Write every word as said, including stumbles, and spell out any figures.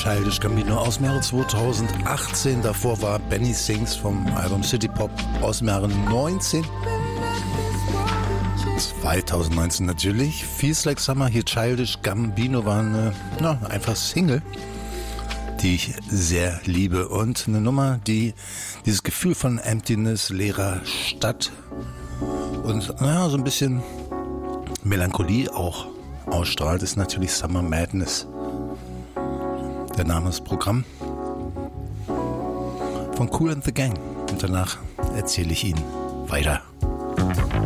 Childish Gambino aus dem Jahre zweitausendachtzehn. Davor war Benny Sings vom Album City Pop aus dem Jahre neunzehn. zweitausendneunzehn natürlich. Feels Like Summer, hier Childish Gambino war eine, na, einfach Single, die ich sehr liebe. Und eine Nummer, die dieses Gefühl von Emptiness, leerer Stadt und naja, so ein bisschen Melancholie auch ausstrahlt, ist natürlich Summer Madness. Der Name des Programms von Kool and the Gang. Und danach erzähle ich Ihnen weiter.